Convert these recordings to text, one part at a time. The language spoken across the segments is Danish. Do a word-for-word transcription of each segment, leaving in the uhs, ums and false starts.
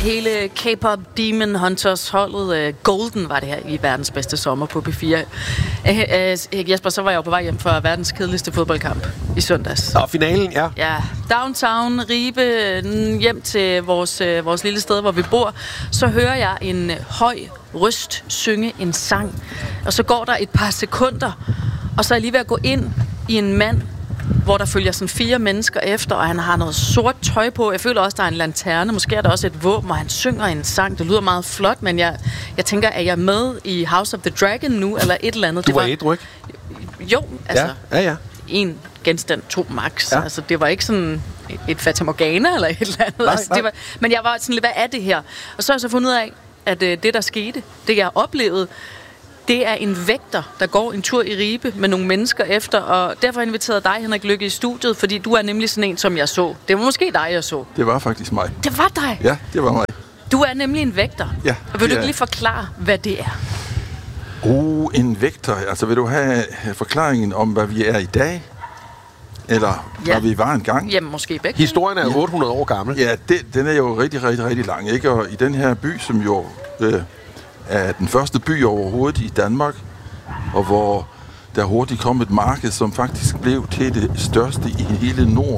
hele K-pop Demon Hunters holdet uh, Golden var det her i verdens bedste sommer på P fire. Uh, uh, Jesper, så var jeg jo på vej hjem fra verdens kedeligste fodboldkamp i søndags. Og finalen, ja. Ja, downtown, Ribe, hjem til vores, uh, vores lille sted, hvor vi bor. Så hører jeg en uh, høj røst synge en sang. Og så går der et par sekunder, og så er jeg lige ved at gå ind i en mand, hvor der følger sådan fire mennesker efter, og han har noget sort tøj på. Jeg føler også, der er en lanterne. Måske er der også et våben, og han synger en sang. Det lyder meget flot, men jeg, jeg tænker, er jeg med i House of the Dragon nu, eller et eller andet? Du var ædru, ikke? Jo, altså... Ja, ja, ja. En genstand, to max. Ja. Altså, det var ikke sådan et fatamorgana eller et eller andet. Nej, altså, det var, men jeg var sådan lidt, hvad er det her? Og så har jeg så fundet ud af, at øh, det, der skete, det jeg oplevede, det er en vægter, der går en tur i Ribe med nogle mennesker efter, og derfor inviterede dig, Henrik Lykke, i studiet, fordi du er nemlig sådan en, som jeg så. Det var måske dig, jeg så. Det var faktisk mig. Det var dig? Ja, det var mig. Du er nemlig en vægter. Ja. Og vil du er... ikke lige forklare, hvad det er? Oh, en vægter. Altså, vil du have forklaringen om, hvad vi er i dag? Eller ja. Hvad vi var engang? Jamen, måske begge. Historien er otte hundrede år gammel. Ja, det, den er jo rigtig, rigtig, rigtig lang, ikke? Og i den her by, som jo... Øh, er den første by overhovedet i Danmark, og hvor der hurtigt kom et marked, som faktisk blev til det største i hele Nord.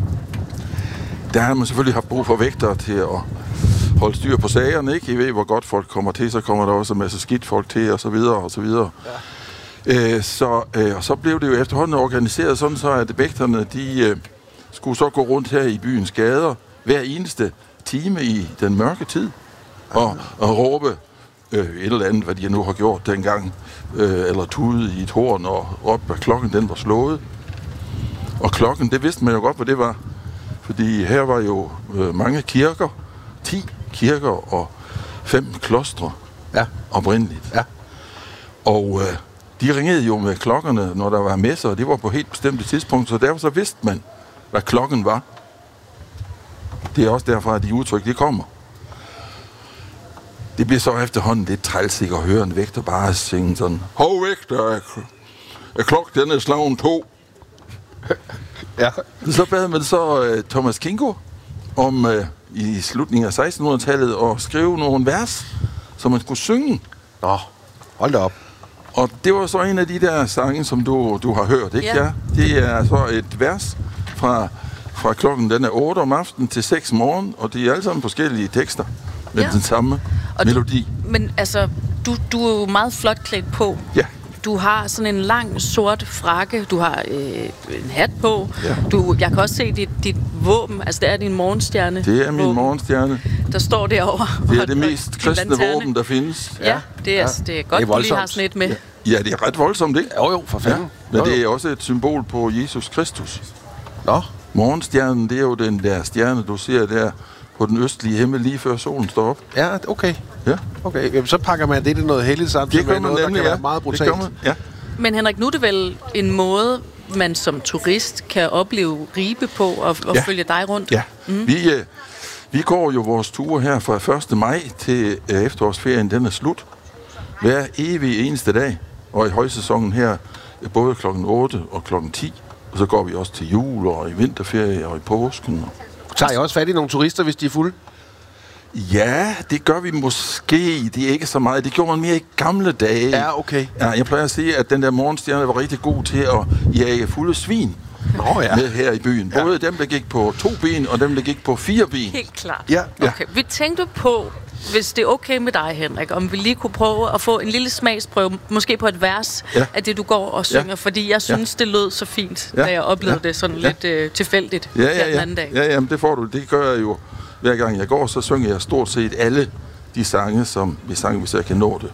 Der har man selvfølgelig haft brug for vægtere til at holde styr på sagerne, ikke? I ved, hvor godt folk kommer til, så kommer der også en masse skidt folk til, og så videre, og så videre. Ja. Øh, så, øh, og så blev det jo efterhånden organiseret sådan, så at vægterne, de øh, skulle så gå rundt her i byens gader hver eneste time i den mørke tid, og, og råbe Øh, et eller andet, hvad de nu har gjort dengang, øh, eller tudet i et horn og råbt, at klokken den var slået. Og klokken, det vidste man jo godt, hvad det var. Fordi her var jo øh, mange kirker, ti kirker og fem klostre ja. oprindeligt. Ja. Og øh, de ringede jo med klokkerne, når der var messer, og det var på helt bestemte tidspunkter, så derfor så vidste man, hvad klokken var. Det er også derfra, at de udtryk, det kommer. Det bliver så efterhånden lidt træls, ikke, at høre en vægter bare synge sådan, hov vægter, er, er klok, den er slagen to. Ja. Så bad man så uh, Thomas Kingo om uh, i slutningen af sekstenhundredetallet at skrive nogle vers, som man skulle synge. Nå, hold da op. Og det var så en af de der sange, som du, du har hørt, ikke? Ja. Ja. Det er så et vers fra, fra klokken, den er otte om aftenen til seks morgen, og de er alle sammen forskellige tekster med ja. den samme og melodi. Du, men altså, du, du er jo meget flot klædt på. Ja. Du har sådan en lang sort frakke, du har øh, en hat på. Ja. Du, jeg kan også se dit, dit våben, altså det er din morgenstjerne. Det er min våben. morgenstjerne. Der står derovre. Det er det mest kristne våben, der findes. Ja, det er, ja. det er godt, det er du lige har sådan et med. Ja. Ja, det er ret voldsomt, ikke? Jo, jo, for fanden. Ja. Men det er også et symbol på Jesus Kristus. Nå. Morgenstjernen, det er jo den der stjerne, du ser der på den østlige himmel, lige før solen står op. Ja, okay. Ja. Okay, jamen, så pakker man det til noget heldigt samtidig med noget, nemlig, der kan ja. være meget brutalt. Det ja. Men Henrik, nu er det vel en måde, man som turist kan opleve Ribe på og, og ja. følge dig rundt? Ja, mm. vi, øh, vi går jo vores ture her fra første maj til øh, efterårsferien, den er slut. Hver evig eneste dag, og i højsæsonen her, både klokken otte og klokken ti. Og så går vi også til jul og i vinterferie og i påsken. Tager I også fat i nogle turister, hvis de er fulde? Ja, det gør vi måske. Det er ikke så meget. Det gjorde man mere i gamle dage. Ja, okay. Ja, jeg plejer at sige, at den der morgenstjerne var rigtig god til at jage fulde svin. Nå, ja. Med her i byen. Både ja. dem, der gik på to ben, og dem, der gik på fire ben. Helt klart. Ja, ja. Okay. Vi tænkte på, hvis det er okay med dig, Henrik, om vi lige kunne prøve at få en lille smagsprøve, måske på et vers ja. af det, du går og synger, ja. fordi jeg synes, ja. det lød så fint, ja. da jeg oplevede ja. det sådan ja. lidt øh, tilfældigt ja, ja, ja. den anden dag. Ja, jamen det får du. Det gør jeg jo. Hver gang jeg går, så synger jeg stort set alle de sange, som vi sang, hvis jeg kan nå det.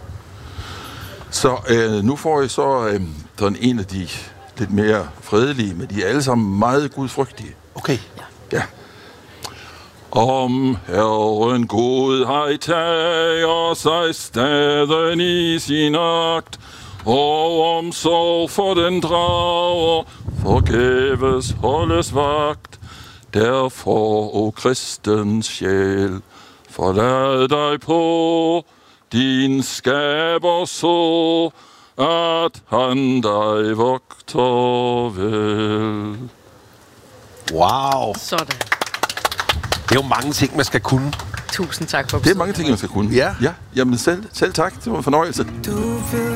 Så øh, nu får jeg så øh, sådan en af de lidt mere fredelige, men de er alle sammen meget gudfrygtige. Okay. Ja. Ja. Om Herren Gud hej tager sig staden i sin agt, og om sorg for den drager forgæves holdes vagt. Derfor, o kristens sjæl, forlad dig på din skaber så, at han dig vogter vel. Wow. Sådan. Det er jo mange ting, man skal kunne. Tusind tak for Det er mange ting, man skal kunne. Ja. Ja. Jamen selv, selv tak. Det var en fornøjelse.